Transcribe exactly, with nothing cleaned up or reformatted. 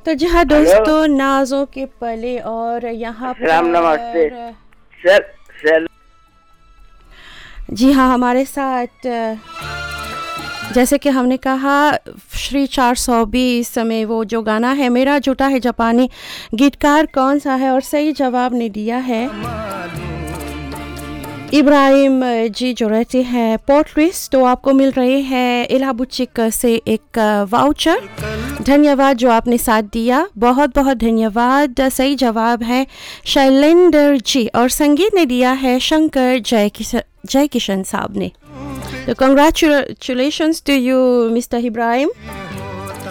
तो जी हाँ हेलो दोस्तों, नाजों के पले और यहाँ सलाम नमस्ते पर सर सर जी हाँ हमारे साथ अ, जैसे कि हमने कहा श्री चार सौ बीस में वो जो गाना है मेरा जूता है जापानी, गीतकार कौन सा है और सही जवाब ने दिया है इब्राहिम जी जो रहते हैं पोर्ट लुइस। तो आपको मिल रहे हैं इला बुचिक से एक वाउचर। धन्यवाद जो आपने साथ दिया, बहुत बहुत धन्यवाद। सही जवाब है शैलेंद्र जी और संगीत ने दिया है शंकर जय किशन जय किशन साहब ने। तो congratulations two you mister Ibrahim.